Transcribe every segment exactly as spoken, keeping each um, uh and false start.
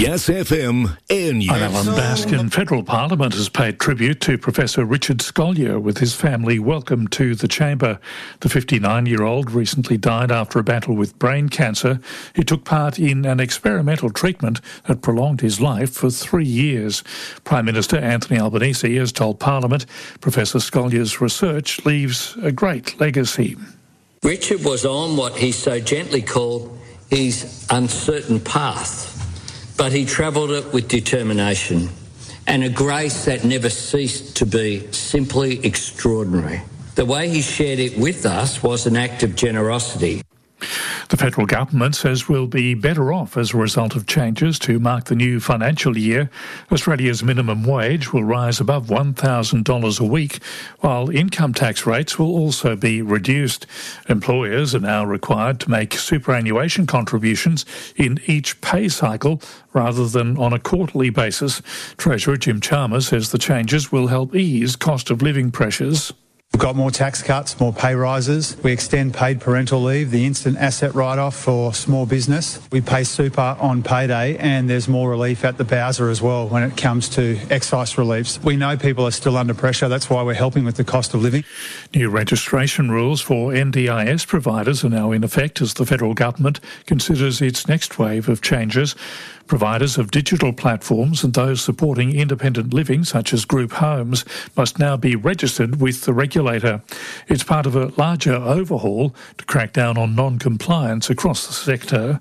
Yes F M Air News. I'm Alan Baskin. Federal Parliament has paid tribute to Professor Richard Scolyer with his family welcome to the chamber. The fifty-nine-year-old recently died after a battle with brain cancer. He took part in an experimental treatment that prolonged his life for three years. Prime Minister Anthony Albanese has told Parliament Professor Scolyer's research leaves a great legacy. Richard was on what he so gently called his uncertain path, but he travelled it with determination and a grace that never ceased to be simply extraordinary. The way he shared it with us was an act of generosity. The federal government says we'll be better off as a result of changes to mark the new financial year. Australia's minimum wage will rise above one thousand dollars a week, while income tax rates will also be reduced. Employers are now required to make superannuation contributions in each pay cycle rather than on a quarterly basis. Treasurer Jim Chalmers says the changes will help ease cost of living pressures. We've got more tax cuts, more pay rises. We extend paid parental leave, the instant asset write-off for small business. We pay super on payday, and there's more relief at the Bowser as well when it comes to excise reliefs. We know people are still under pressure. That's why we're helping with the cost of living. New registration rules for N D I S providers are now in effect as the federal government considers its next wave of changes. Providers of digital platforms and those supporting independent living, such as group homes, must now be registered with the regulator. It's part of a larger overhaul to crack down on non-compliance across the sector.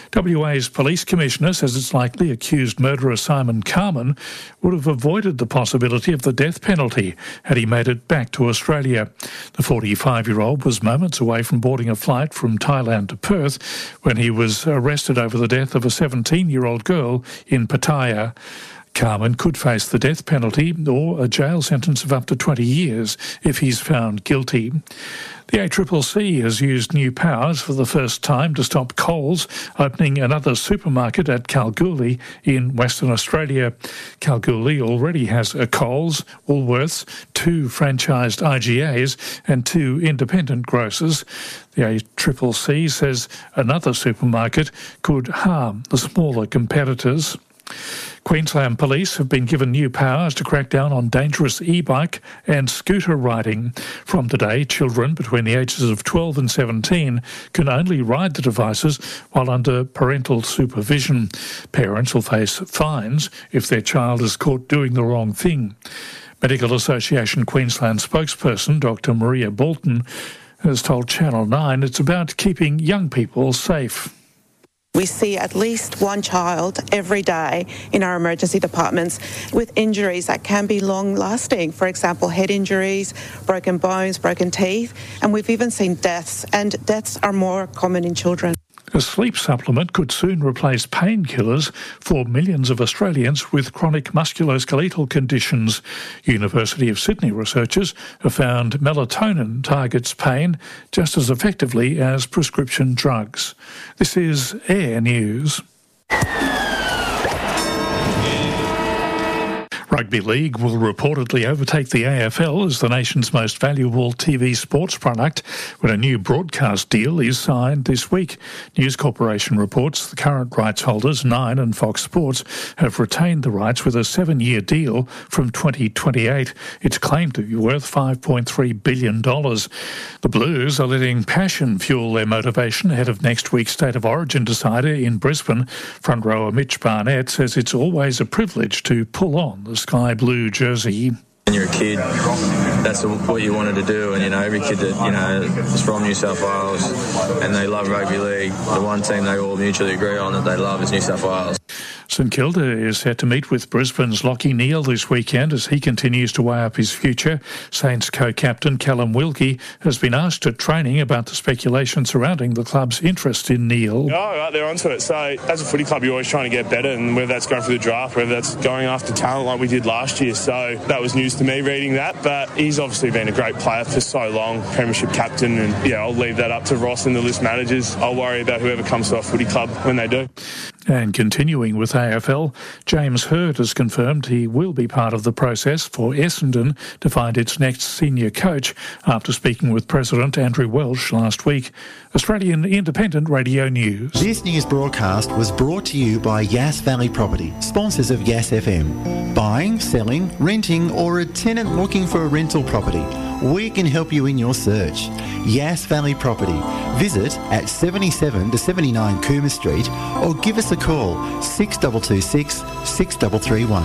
W A's Police Commissioner says it's likely accused murderer Simon Carman would have avoided the possibility of the death penalty had he made it back to Australia. The forty-five-year-old was moments away from boarding a flight from Thailand to Perth when he was arrested over the death of a seventeen-year-old girl in Pattaya. Carman could face the death penalty or a jail sentence of up to twenty years if he's found guilty. The A C C C has used new powers for the first time to stop Coles opening another supermarket at Kalgoorlie in Western Australia. Kalgoorlie already has a Coles, Woolworths, two franchised I G As and two independent grocers. The A C C C says another supermarket could harm the smaller competitors. Queensland Police have been given new powers to crack down on dangerous e-bike and scooter riding. From today, children between the ages of twelve and seventeen can only ride the devices while under parental supervision. Parents will face fines if their child is caught doing the wrong thing. Medical Association Queensland spokesperson Doctor Maria Bolton has told Channel nine it's about keeping young people safe. We see at least one child every day in our emergency departments with injuries that can be long-lasting. For example, head injuries, broken bones, broken teeth, and we've even seen deaths, and deaths are more common in children. A sleep supplement could soon replace painkillers for millions of Australians with chronic musculoskeletal conditions. University of Sydney researchers have found melatonin targets pain just as effectively as prescription drugs. This is Air News. Rugby League will reportedly overtake the A F L as the nation's most valuable T V sports product when a new broadcast deal is signed this week. News Corporation reports the current rights holders, Nine and Fox Sports, have retained the rights with a seven-year deal from twenty twenty-eight. It's claimed to be worth five point three billion dollars. The Blues are letting passion fuel their motivation ahead of next week's State of Origin decider in Brisbane. Front rower Mitch Barnett says it's always a privilege to pull on the sky blue jersey. When you're a kid, that's what you wanted to do, and you know every kid that you know is from New South Wales and they love rugby league, the one team they all mutually agree on that they love is New South Wales. St Kilda is set to meet with Brisbane's Lachie Neale this weekend as he continues to weigh up his future. Saints co-captain Callum Wilkie has been asked at training about the speculation surrounding the club's interest in Neale. Oh, right, they're onto it. So as a footy club, you're always trying to get better, and whether that's going through the draft, whether that's going after talent like we did last year. So that was news to me reading that, but he's obviously been a great player for so long, premiership captain, and yeah, I'll leave that up to Ross and the list managers. I'll worry about whoever comes to our footy club when they do. And continuing with A F L, James Hird has confirmed he will be part of the process for Essendon to find its next senior coach after speaking with President Andrew Welsh last week. Australian Independent Radio News. This news broadcast was brought to you by Yass Valley Property, sponsors of Yass F M. Buying, selling, renting or a tenant looking for a rental property, we can help you in your search. Yass Valley Property. Visit at seventy-seven to seventy-nine Coomer Street or give us a call six two two six, six three three one.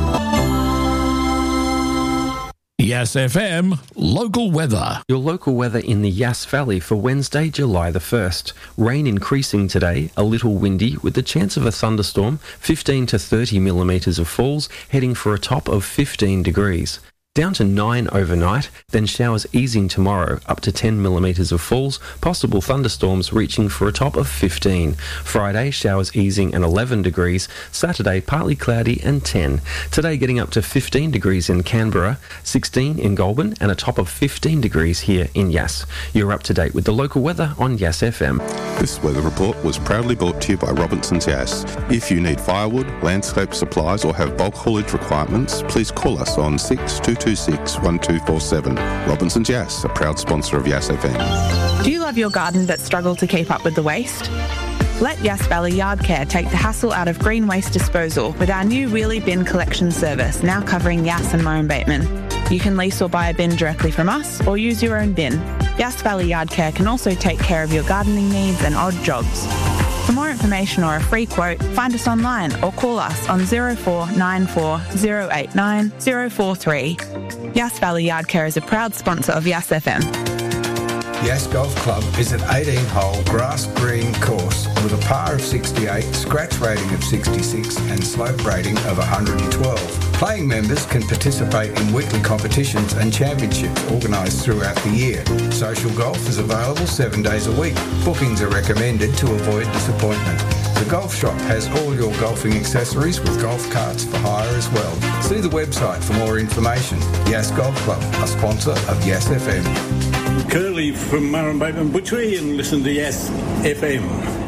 Yass F M local weather. Your local weather in the Yass Valley for Wednesday, July the first. Rain increasing today, a little windy with the chance of a thunderstorm, fifteen to thirty millimetres of falls, heading for a top of fifteen degrees. Down to nine overnight, then showers easing tomorrow, up to ten millimetres of falls, possible thunderstorms reaching for a top of fifteen. Friday, showers easing and eleven degrees. Saturday, partly cloudy and ten. Today getting up to fifteen degrees in Canberra, sixteen in Goulburn and a top of fifteen degrees here in Yass. You're up to date with the local weather on Yass F M. This weather report was proudly brought to you by Robinson's Yass. If you need firewood, landscape supplies or have bulk haulage requirements, please call us on six two two six, one two four seven. Robinson's Yass, a proud sponsor of Yass F M. Do you love your garden but struggle to keep up with the waste? Let Yass Valley Yard Care take the hassle out of green waste disposal with our new wheelie bin collection service, now covering Yass and Murray Bateman. You can lease or buy a bin directly from us or use your own bin. Yass Valley Yard Care can also take care of your gardening needs and odd jobs. For more information or a free quote, find us online or call us on zero four nine four, zero eight nine, zero four three. Yass Valley Yard Care is a proud sponsor of Yass F M. Yass Golf Club is an eighteen-hole grass green course with a par of sixty-eight, scratch rating of sixty-six and slope rating of one hundred twelve. Playing members can participate in weekly competitions and championships organised throughout the year. Social golf is available seven days a week. Bookings are recommended to avoid disappointment. The golf shop has all your golfing accessories with golf carts for hire as well. See the website for more information. Yass Golf Club, a sponsor of Yass F M. Curly from Murray Bateman Butchery and listen to Yass F M.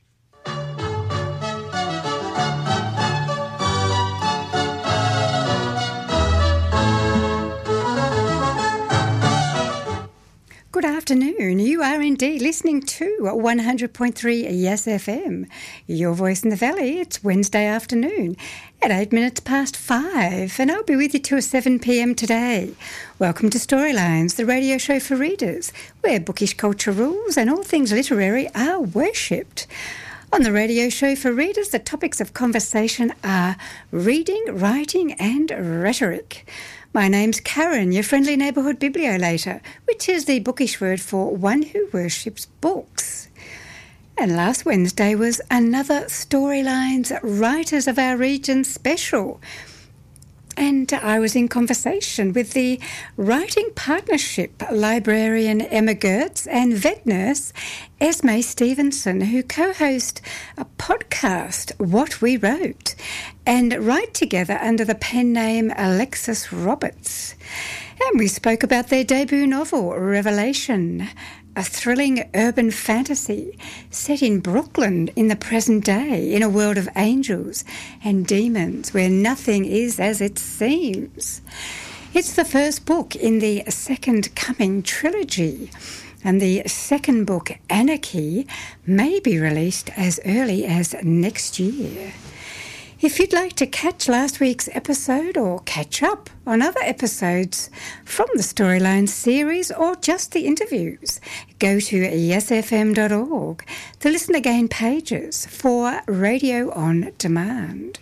Good afternoon. You are indeed listening to one hundred point three Yass F M. Your voice in the valley. It's Wednesday afternoon at eight minutes past five, and I'll be with you till seven p.m. today. Welcome to Storylines, the radio show for readers, where bookish culture rules and all things literary are worshipped. On the radio show for readers, the topics of conversation are reading, writing and rhetoric. My name's Karen, your friendly neighbourhood bibliolator, which is the bookish word for one who worships books. And last Wednesday was another Storylines Writers of Our Region special. And I was in conversation with the Writing Partnership librarian Emma Gertz and vet nurse Esme Stevenson, who co-host a podcast, What We Wrote, and write together under the pen name Alexis Roberts. And we spoke about their debut novel, Revelation, a thrilling urban fantasy set in Brooklyn in the present day, in a world of angels and demons where nothing is as it seems. It's the first book in the Second Coming trilogy, and the second book, Anarchy, may be released as early as next year. If you'd like to catch last week's episode or catch up on other episodes from the Storyline series or just the interviews, go to yass f m dot org, the Listen Again pages for Radio on Demand.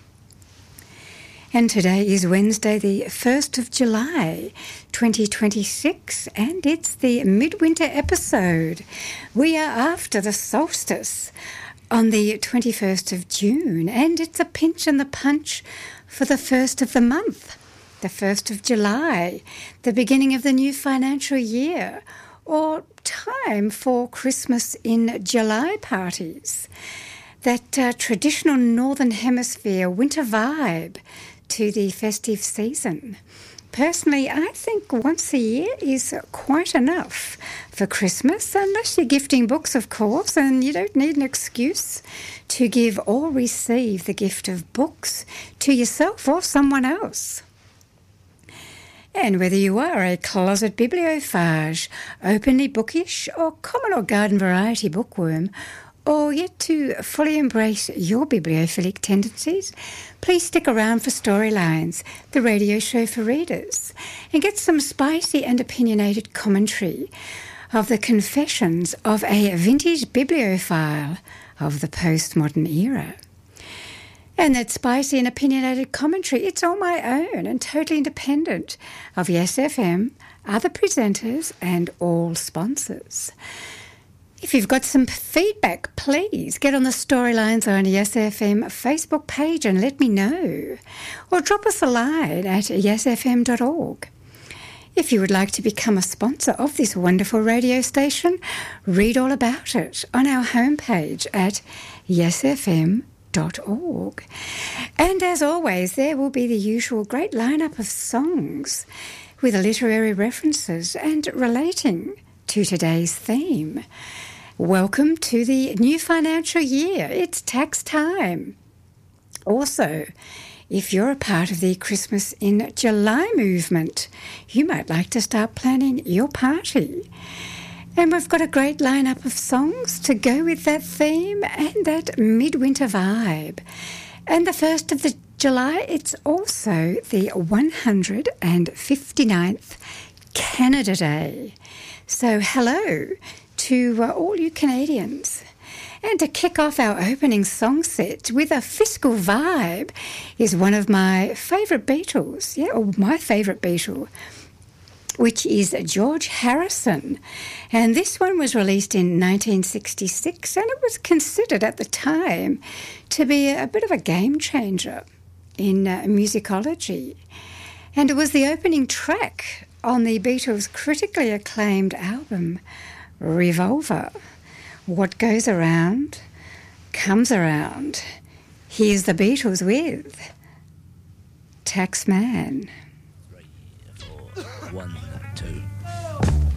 And today is Wednesday, the first of July, twenty twenty-six, and it's the midwinter episode. We are after the solstice on the twenty-first of June, and it's a pinch and the punch for the first of the month, the first of July, the beginning of the new financial year, or time for Christmas in July parties. That uh, traditional Northern Hemisphere winter vibe to the festive season. Personally, I think once a year is quite enough for Christmas, unless you're gifting books, of course, and you don't need an excuse to give or receive the gift of books to yourself or someone else. And whether you are a closet bibliophage, openly bookish, or common or garden variety bookworm, or yet to fully embrace your bibliophilic tendencies, please stick around for Storylines, the radio show for readers, and get some spicy and opinionated commentary of the confessions of a vintage bibliophile of the postmodern era. And that spicy and opinionated commentary, it's all my own and totally independent of Yes F M, other presenters and all sponsors. If you've got some feedback, please get on the Storylines on Yes F M Facebook page and let me know. Or drop us a line at yes f m dot org. If you would like to become a sponsor of this wonderful radio station, read all about it on our homepage at yes f m dot org. And as always, there will be the usual great lineup of songs with literary references and relating to today's theme. Welcome to the new financial year. It's tax time. Also, if you're a part of the Christmas in July movement, you might like to start planning your party. And we've got a great lineup of songs to go with that theme and that midwinter vibe. And the first of the July, it's also the one hundred fifty-ninth Canada Day. So hello to uh, all you Canadians. And to kick off our opening song set with a fiscal vibe is one of my favourite Beatles, yeah, or my favourite Beatle, which is George Harrison. And this one was released in nineteen sixty-six, and it was considered at the time to be a bit of a game changer in uh, musicology. And it was the opening track on the Beatles' critically acclaimed album, Revolver. What goes around comes around. Here's the Beatles with Taxman. One, two.